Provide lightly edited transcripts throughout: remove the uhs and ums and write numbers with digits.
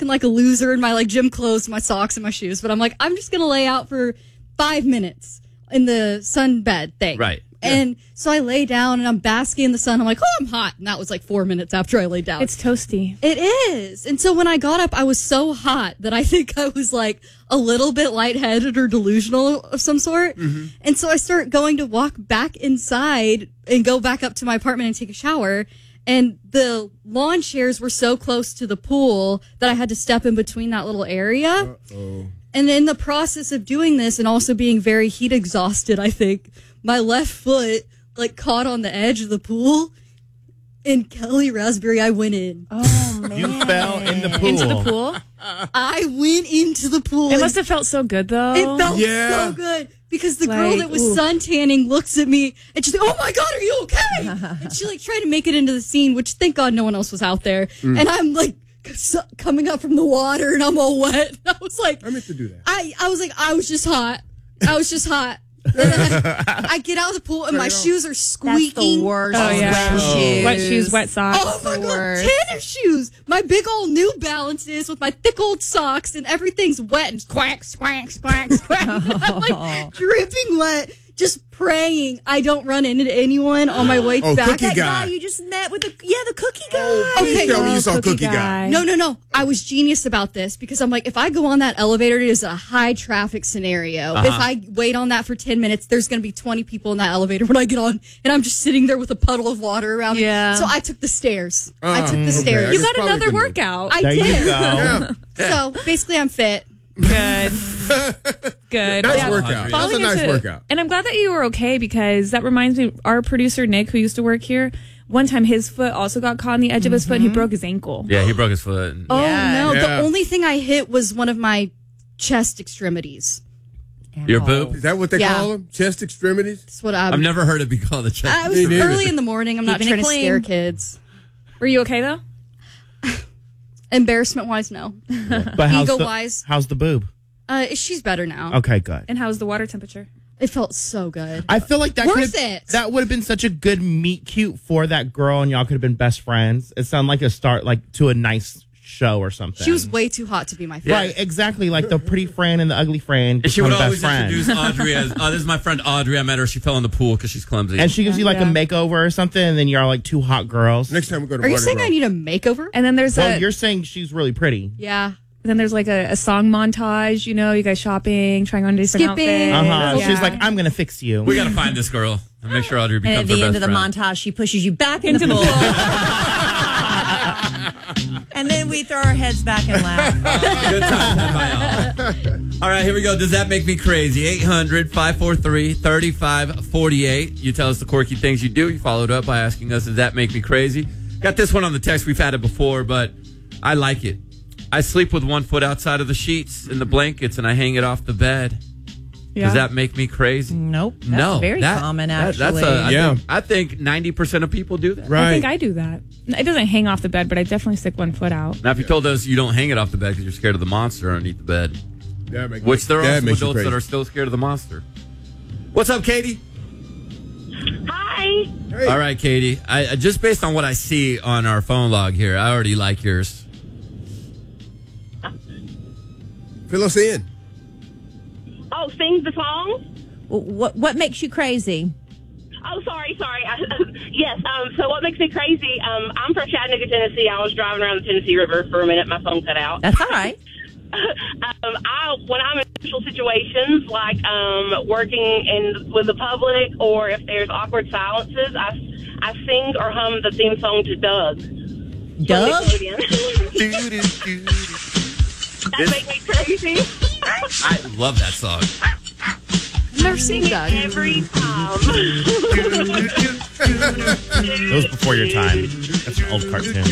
looking like a loser in my like gym clothes, my socks, and my shoes. But I'm like, I'm just gonna lay out for 5 minutes in the sunbed thing. Right. And so I lay down and I'm basking in the sun. I'm like, oh, I'm hot. And that was like 4 minutes after I laid down. It's toasty. It is. And so when I got up, I was so hot that I think I was like a little bit lightheaded or delusional of some sort. Mm-hmm. And so I start going to walk back inside and go back up to my apartment and take a shower. And the lawn chairs were so close to the pool that I had to step in between that little area. Uh-oh. And in the process of doing this and also being very heat exhausted, I think, my left foot like caught on the edge of the pool. And Kelly Raspberry, I went in. Oh, man. You fell in the pool. Into the pool? I went into the pool. It must have felt so good, though. It felt so good. Because the girl that was suntanning looks at me and she's like, oh my God, are you okay? And she like tried to make it into the scene, which thank God no one else was out there. And I'm like coming up from the water and I'm all wet. I was like, I meant to do that. I was like, I was just hot. And then I get out of the pool and my shoes are squeaking. That's the worst. Oh, yeah. Wet shoes, wet socks. Oh my God, tennis shoes. My big old New Balances with my thick old socks and everything's wet and squack, squack, squack, squack. I'm like dripping wet, just praying I don't run into anyone on my way back. Cookie That guy. guy you just met with the cookie guy. Okay. Tell me you saw Cookie Guy. No. I was genius about this because I'm like, if I go on that elevator, it is a high traffic scenario. If I wait on that for 10 minutes, there's going to be 20 people in that elevator when I get on, and I'm just sitting there with a puddle of water around me. So I took the stairs. Okay. You got another workout. I There did. you go. So basically, I'm fit. Good. Good. Nice workout. That's a Falling nice into- workout. And I'm glad that you were okay because that reminds me, our producer, Nick, who used to work here, one time his foot also got caught on the edge of his foot and he broke his ankle. Yeah, he broke his foot. Oh, no. Yeah. The only thing I hit was one of my chest extremities. Your boob? Is that what they Yeah. call them? Chest extremities? That's what I've never heard it be called a chest. I was Me neither. early in the morning. I'm not Keeping it trying to clean. scare kids. Were you okay, though? Embarrassment-wise, no. But Ego-wise. how's the boob? She's better now. Okay, good. And how's the water temperature? It felt so good. I feel like that Worth could've- it. That would have been such a good meet cute for that girl, and y'all could have been best friends. It sounded like a start, like to a nice show or something. She was way too hot to be my friend. right, exactly, like the pretty friend and the ugly friend. And she would become always best friends. introduce Audrey as, this is my friend Audrey. I met her. She fell in the pool because she's clumsy. And she gives you like a makeover or something, and then you're like two hot girls. Next time we go to Are you Mardi saying Gras. I need a makeover? And then there's Well, you're saying she's really pretty. Yeah. then there's like a song montage, you know, you guys shopping, trying on different Skipping. outfits. She's like, I'm gonna fix you. we got to find this girl and make sure Audrey And at becomes the our end of best the friend. montage, she pushes you back into the pool. And then we throw our heads back and laugh. Good time had by all. All right, here we go. Does that make me crazy? 800-543-3548. You tell us the quirky things you do. You followed up by asking us, does that make me crazy? Got this one on the text. We've had it before, but I like it. I sleep with one foot outside of the sheets in the blankets, and I hang it off the bed. Yeah. Does that make me crazy? Nope. That's No. very common, actually. I think 90% of people do that. Right. I think I do that. It doesn't hang off the bed, but I definitely stick one foot out. Now, if you told us you don't hang it off the bed because you're scared of the monster underneath the bed, which there are some adults that are still scared of the monster. What's up, Katie? Hi. Hey. All right, Katie. I just based on what I see on our phone log here, I already like yours. Fill us in. Oh, sing the song? What makes you crazy? Oh, sorry. Yes, so what makes me crazy, I'm from Chattanooga, Tennessee. I was driving around the Tennessee River for a minute. My phone cut out. That's all right. When I'm in social situations, like working with the public, or if there's awkward silences, I sing or hum the theme song to Doug. Doug? That make me crazy. I love that song. I've never seen Doug. Every time. It was before your time. That's an old cartoon.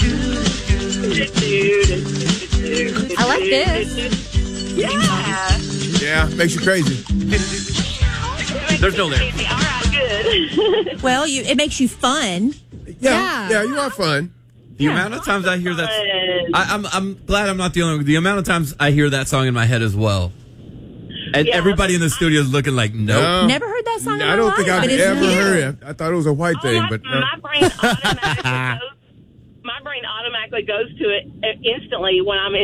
I like this. Yeah. Yeah, makes you crazy. There's no lyrics. All right, good. Well, it makes you fun. Yeah, you are fun. The amount of times I hear that, I'm glad I'm not the only one. The amount of times I hear that song in my head as well. And everybody in the studio is looking like, nope. Never heard that song in I my don't life, think I've but it's ever cute. heard it. I thought it was a white thing, but no. My brain automatically goes to it instantly when I'm